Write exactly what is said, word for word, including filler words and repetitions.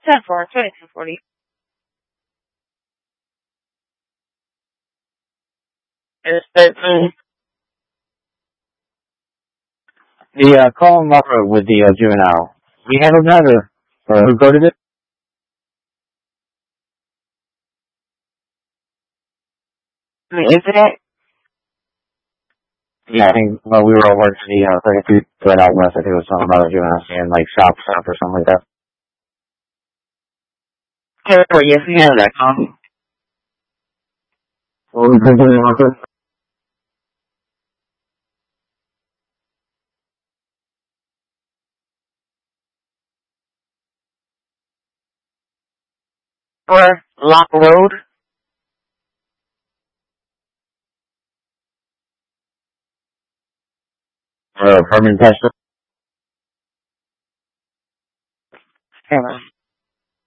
ten four, twenty-two forty. It's thirteen. The uh, call number with the uh, juvenile. We handled that, or, or who coded it? The incident? Yeah, I think well, we were all working the uh, thirty-two right out west. I think it was something about a juvenile and like shop shop or something like that. Okay, well, yes, we handled that call. What was the juvenile? Or Lock Road? Or permanent tester?